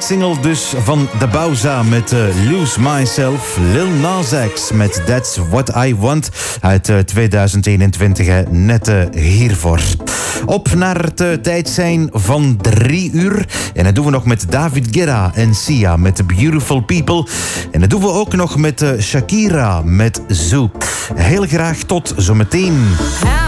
single dus van De Bauza met Lose Myself. Lil Nas X met That's What I Want uit 2021, net hiervoor. Op naar het tijdsein van 3 uur. En dat doen we nog met David Guetta en Sia met The Beautiful People. En dat doen we ook nog met Shakira met Zoo. Heel graag tot zometeen.